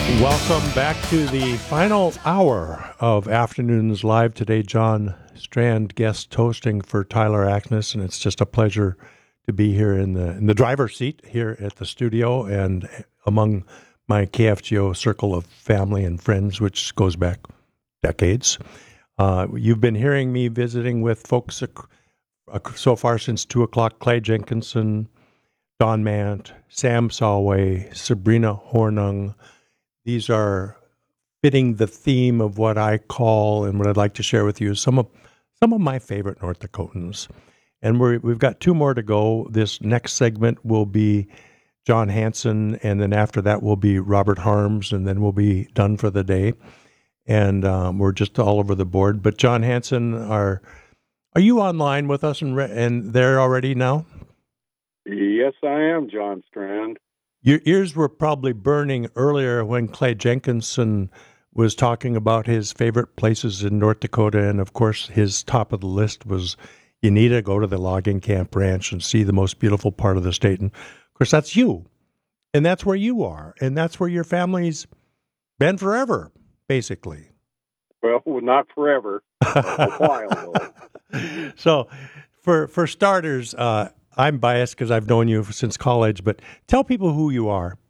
Welcome back to the final hour of Afternoons Live. Today, John Strand guest hosting for Tyler Ackness, and it's just a pleasure to be here in the driver's seat here at the studio and among my KFGO circle of family and friends, which goes back decades. You've been hearing me visiting with folks so far since 2 o'clock: Clay Jenkinson, Don Mant, Sam Solway, Sabrina Hornung. These are fitting the theme of what I call and what I'd like to share with you some of my favorite North Dakotans. And we've got two more to go. This next segment will be John Hanson, and then after that will be Robert Harms, and then we'll be done for the day. And we're just all over the board. But John Hanson, are you online with us and there already now? Yes, I am, John Strand. Your ears were probably burning earlier when Clay Jenkinson was talking about his favorite places in North Dakota, and of course his top of the list was you need to go to the logging camp ranch and see the most beautiful part of the state. And of course that's you, and that's where you are, and that's where your family's been forever, basically. Well, not forever, a while though. So, for starters, I'm biased because I've known you since college, but tell people who you are.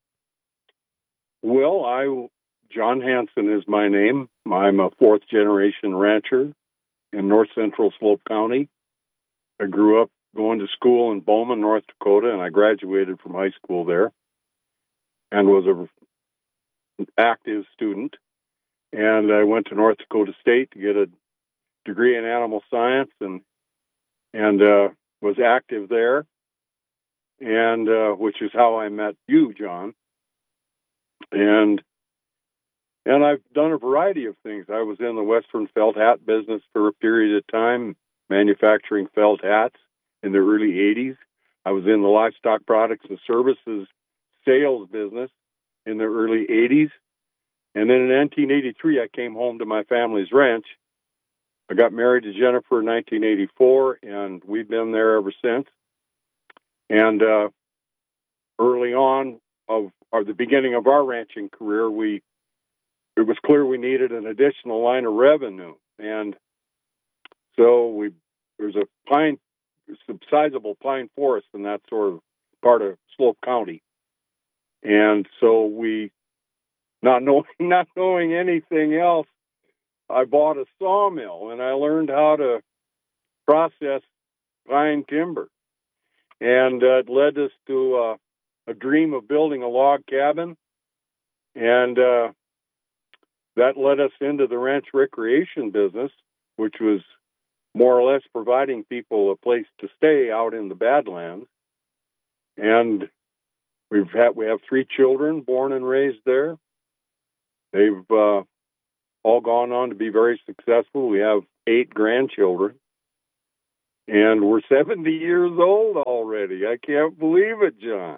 Well, John Hanson is my name. I'm a fourth-generation rancher in north central Slope County. I grew up going to school in Bowman, North Dakota, and I graduated from high school there and was an active student. And I went to North Dakota State to get a degree in animal science and was active there, and which is how I met you, John. And I've done a variety of things. I was in the Western felt hat business for a period of time, manufacturing felt hats in the early 80s. I was in the livestock products and services sales business in the early 80s. And then in 1983, I came home to my family's ranch. I got married to Jennifer in 1984, and we've been there ever since. And early on of the beginning of our ranching career, it was clear we needed an additional line of revenue. And so there's a sizable pine forest in that sort of part of Slope County. And so not knowing anything else, I bought a sawmill, and I learned how to process pine timber. And it led us to a dream of building a log cabin. And that led us into the ranch recreation business, which was more or less providing people a place to stay out in the Badlands. And we have 3 children born and raised there. They've all gone on to be very successful. We have 8 grandchildren, and we're 70 years old already. I can't believe it, John.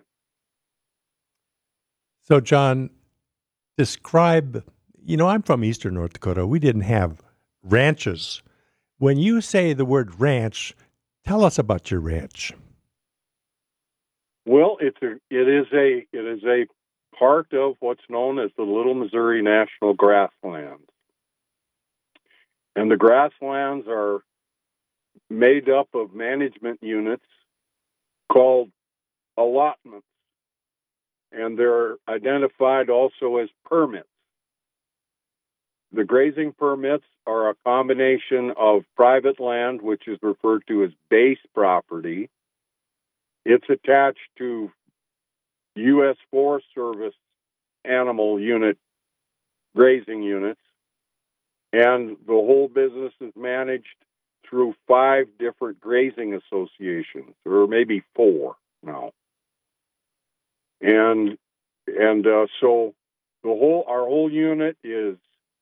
So, John, describe, I'm from eastern North Dakota. We didn't have ranches. When you say the word ranch, tell us about your ranch. Well, it is a part of what's known as the Little Missouri National Grasslands. And the grasslands are made up of management units called allotments. And they're identified also as permits. The grazing permits are a combination of private land, which is referred to as base property. It's attached to U.S. Forest Service animal unit grazing units. And the whole business is managed through 5 different grazing associations, or maybe 4 now. And so our whole unit is,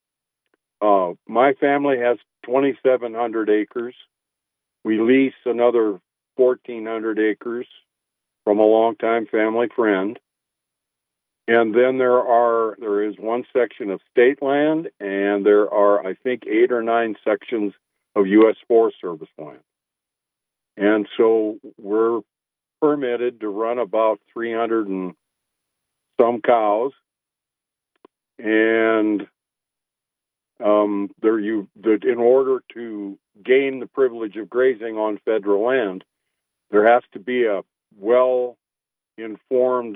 my family has 2,700 acres. We lease another 1,400 acres from a longtime family friend. And then there is one section of state land, and there are, I think, 8 or 9 sections of U.S. Forest Service land. And so we're permitted to run about 300 and some cows. and in order to gain the privilege of grazing on federal land, there has to be a well-informed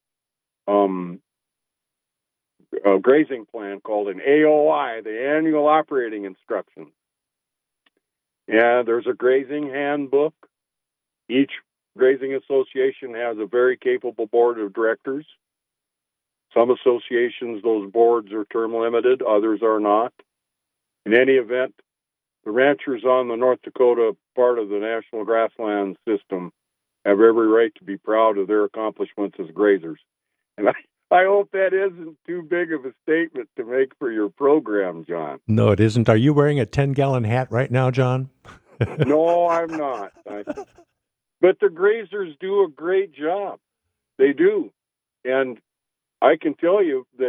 grazing plan called an AOI, the Annual Operating Instructions. And there's a grazing handbook. Each grazing association has a very capable board of directors. Some associations, those boards are term limited, others are not. In any event, the ranchers on the North Dakota part of the National Grassland System have every right to be proud of their accomplishments as grazers. And I hope that isn't too big of a statement to make for your program, John. No, it isn't. Are you wearing a 10-gallon hat right now, John? No, I'm not. But the grazers do a great job. They do. And I can tell you that,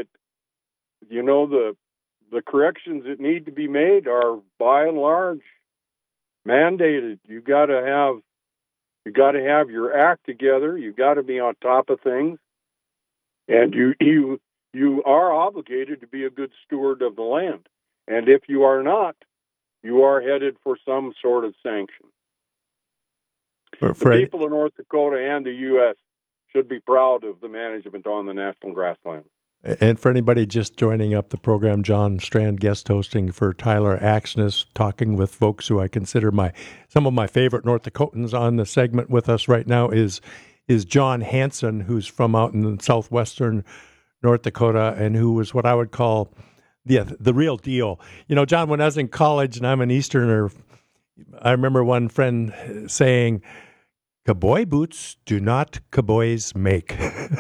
the corrections that need to be made are by and large mandated. You got to have your act together. You got to be on top of things, and you are obligated to be a good steward of the land. And if you are not, you are headed for some sort of sanction. The people of North Dakota and the U.S. should be proud of the management on the national grasslands. And for anybody just joining up the program, John Strand guest hosting for Tyler Axness, talking with folks who I consider some of my favorite North Dakotans. On the segment with us right now is John Hanson, who's from out in southwestern North Dakota and who was what I would call the real deal. John, when I was in college and I'm an Easterner, I remember one friend saying, "Cowboy boots do not cowboys make."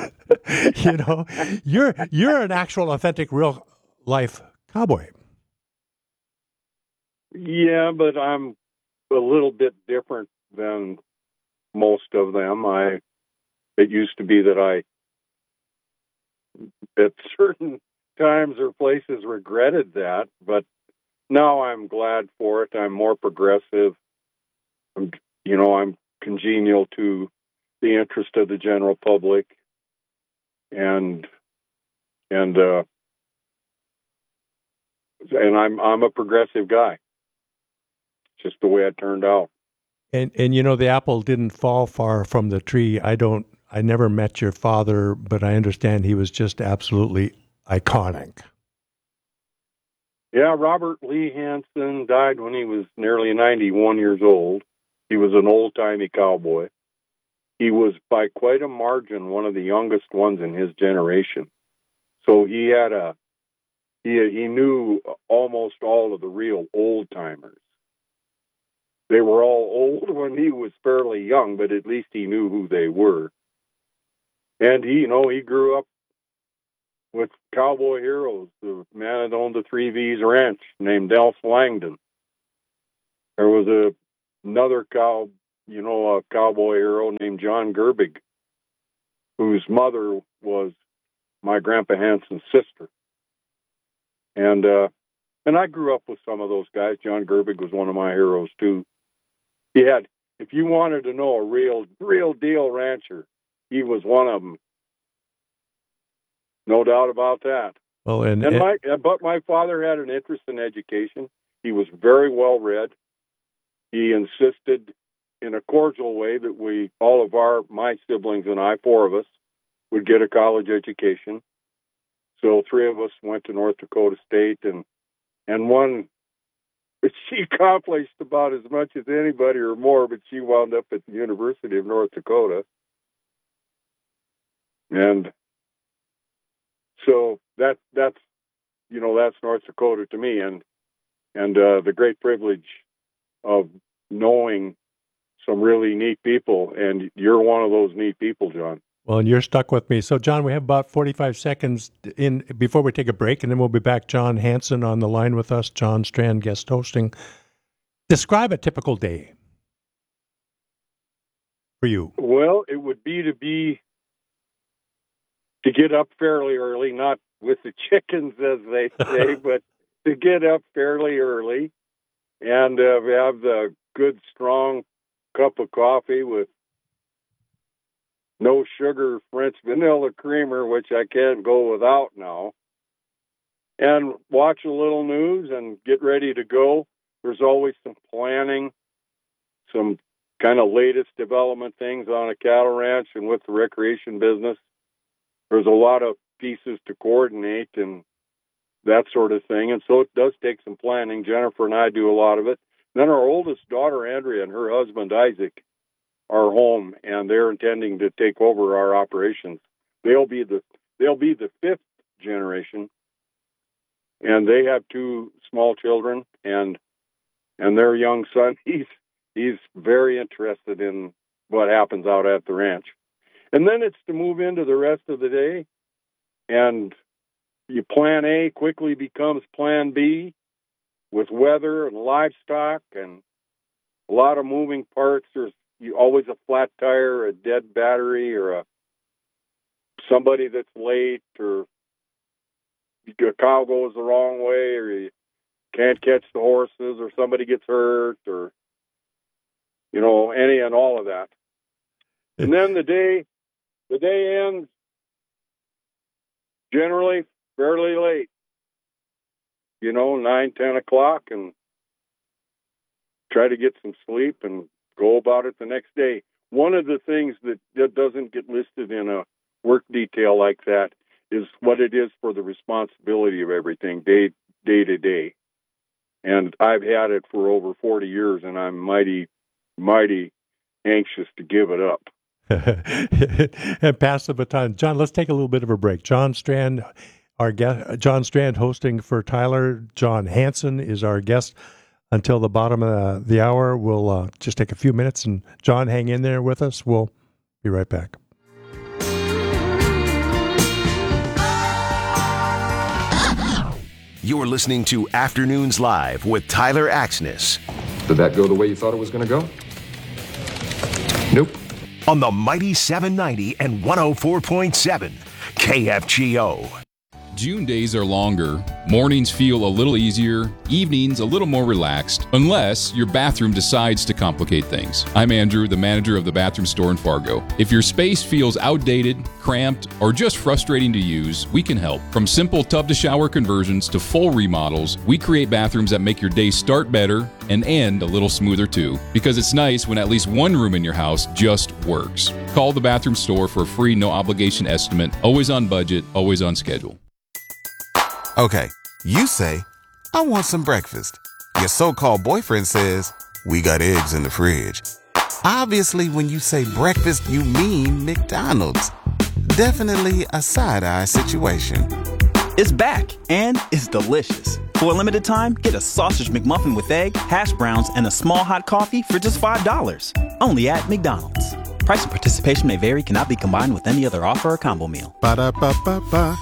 You're an actual, authentic, real life cowboy. Yeah, but I'm a little bit different than most of them. It used to be that I, at certain times or places, regretted that, but now I'm glad for it. I'm more progressive. I'm congenial to the interest of the general public, and I'm a progressive guy. Just the way it turned out. And the apple didn't fall far from the tree. I never met your father, but I understand he was just absolutely iconic. Yeah, Robert Lee Hanson died when he was nearly 91 years old. He was an old-timey cowboy. He was by quite a margin one of the youngest ones in his generation. So he knew almost all of the real old-timers. They were all old when he was fairly young, but at least he knew who they were. And he grew up with cowboy heroes. The man that owned the 3 V's Ranch named Elf Langdon. There was another a cowboy hero named John Gerbig, whose mother was my Grandpa Hanson's sister. And I grew up with some of those guys. John Gerbig was one of my heroes too. If you wanted to know a real deal rancher, he was one of them. No doubt about that. Well, but my father had an interest in education. He was very well read. He insisted in a cordial way that my siblings and I, 4 of us, would get a college education. So 3 of us went to North Dakota State, and one, she accomplished about as much as anybody or more, but she wound up at the University of North Dakota. And so that's North Dakota to me, and the great privilege of knowing some really neat people, and you're one of those neat people, John. Well, and you're stuck with me. So, John, we have about 45 seconds before we take a break, and then we'll be back. John Hanson on the line with us, John Strand guest hosting. Describe a typical day for you. Well, it would be to get up fairly early, not with the chickens, as they say, but to get up fairly early and have the good, strong cup of coffee with no sugar French vanilla creamer, which I can't go without now. and watch a little news and get ready to go. There's always some planning, some kind of latest development things on a cattle ranch and with the recreation business. There's a lot of pieces to coordinate and that sort of thing. And so it does take some planning. Jennifer and I do a lot of it. And then our oldest daughter, Andrea, and her husband, Isaac, are home, and they're intending to take over our operations. They'll be the fifth generation, and they have two small children, and their young son, he's very interested in what happens out at the ranch. And then it's to move into the rest of the day, and your plan A quickly becomes plan B with weather and livestock and a lot of moving parts. There's always a flat tire, a dead battery, or somebody that's late, or a cow goes the wrong way, or you can't catch the horses, or somebody gets hurt, or, any and all of that. And then the day ends generally fairly late, 9, 10 o'clock, and try to get some sleep and go about it the next day. One of the things that doesn't get listed in a work detail like that is what it is for the responsibility of everything day to day. And I've had it for over 40 years, and I'm mighty, mighty anxious to give it up. And pass the baton. John, let's take a little bit of a break. John Strand, our guest, John Strand hosting for Tyler. John Hanson is our guest until the bottom of the hour. We'll just take a few minutes, and John, hang in there with us. We'll be right back. You're listening to Afternoons Live with Tyler Axness. Did that go the way you thought it was going to go? Nope. On the Mighty 790 and 104.7 KFGO. June days are longer, mornings feel a little easier, evenings a little more relaxed, unless your bathroom decides to complicate things. I'm Andrew, the manager of the bathroom store in Fargo. If your space feels outdated, cramped, or just frustrating to use, we can help. From simple tub-to-shower conversions to full remodels, we create bathrooms that make your day start better and end a little smoother too, because it's nice when at least one room in your house just works. Call the bathroom store for a free no-obligation estimate, always on budget, always on schedule. Okay, you say, I want some breakfast. Your so-called boyfriend says, we got eggs in the fridge. Obviously, when you say breakfast, you mean McDonald's. Definitely a side-eye situation. It's back, and it's delicious. For a limited time, get a sausage McMuffin with egg, hash browns, and a small hot coffee for just $5. Only at McDonald's. Price and participation may vary, cannot be combined with any other offer or combo meal. Ba-da-ba-ba-ba.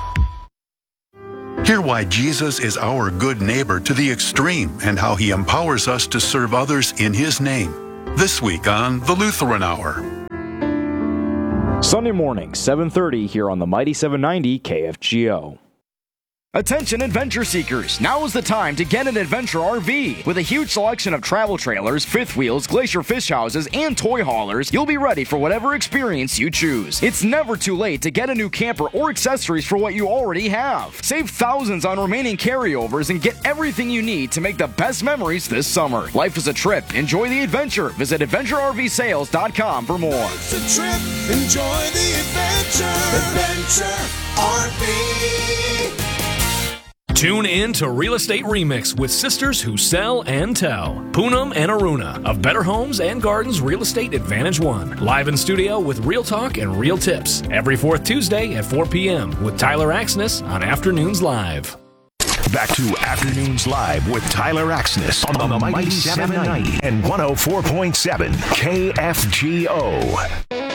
Hear why Jesus is our good neighbor to the extreme and how he empowers us to serve others in his name. This week on The Lutheran Hour. Sunday morning, 7:30 here on the Mighty 790 KFGO. Attention adventure seekers, now is the time to get an adventure RV. With a huge selection of travel trailers, fifth wheels, glacier fish houses, and toy haulers, you'll be ready for whatever experience you choose. It's never too late to get a new camper or accessories for what you already have. Save thousands on remaining carryovers and get everything you need to make the best memories this summer. Life is a trip. Enjoy the adventure. Visit AdventureRVSales.com for more. It's a trip. Enjoy the adventure. Adventure RV. Tune in to Real Estate Remix with sisters who sell and tell. Poonam and Aruna of Better Homes and Gardens Real Estate Advantage One. Live in studio with real talk and real tips. Every fourth Tuesday at 4 p.m. with Tyler Axness on Afternoons Live. Back to Afternoons Live with Tyler Axness on the Mighty 790 and 104.7 KFGO.